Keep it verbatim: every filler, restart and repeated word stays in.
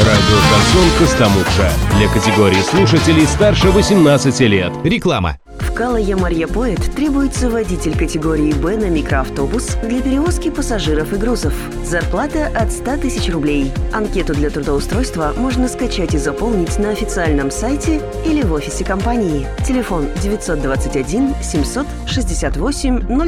Радио «Шансон Костомукша». Для категории слушателей старше восемнадцати лет. Реклама. В Калая-Марья-Поэт требуется водитель категории «Б» на микроавтобус для перевозки пассажиров и грузов. Зарплата от ста тысяч рублей. Анкету для трудоустройства можно скачать и заполнить на официальном сайте или в офисе компании. Телефон девятьсот двадцать один семьсот шестьдесят восемь ноль